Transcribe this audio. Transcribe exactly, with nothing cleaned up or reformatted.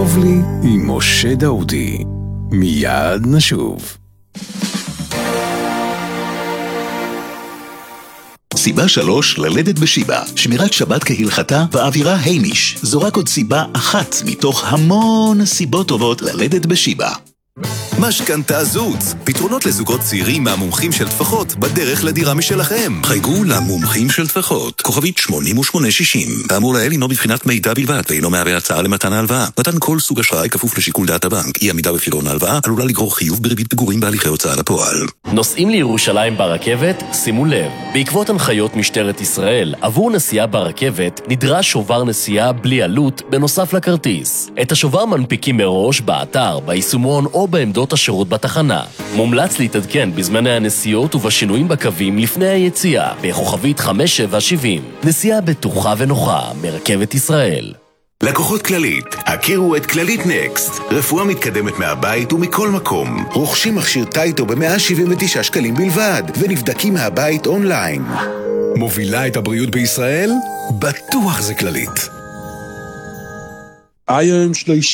טוב לי עם משה דאודי. מיד נשוב. סיבה שלוש ללדת בשיבא, שמירת שבת כהלכתה באווירה היימיש. זו רק עוד סיבה אחת מתוך המון סיבות טובות ללדת בשיבא. משכנתה זוץ, פתרונות לזוגות צעירים מהמומחים של טפחות בדרך לדירה משלכם. חייגו למומחים של טפחות, כוכבית שמונים ושמונה שישים. האמור לעיל הינו בבחינת מידע בלבד ואינו מהווה הצעה למתן ההלוואה. מתן כל סוג אשראי כפוף לשיקול דעת הבנק. אי עמידה בפירעון ההלוואה עלולה לגרור חיוב בריבית פיגורים בהליכי הוצאה לפועל. נוסעים לירושלים ברכבת? שימו לב, בעקבות הנחיות משטרת ישראל, עבור נסיעה ברכבת נדרש שובר נסיעה בלי עלות בנוסף לכרטיס. את השובר מנפיקים מראש באתר, ביישומון או בעמדות השירות בתחנה. מומלץ להתעדכן בזמני הנסיעות ובשינויים בקווים לפני היציאה, בכוכבית חמש שבע שבעים. נסיעה בטוחה ונוחה מרכבת ישראל. לקוחות כללית, הכירו את כללית נקסט. רפואה מתקדמת מהבית ומכל מקום. רוכשים מכשיר טייטו ב-מאה שבעים ותשעה שקלים בלבד, ונבדקים מהבית אונליין. מובילה את הבריאות בישראל? בטוח זה כללית. היום שלישי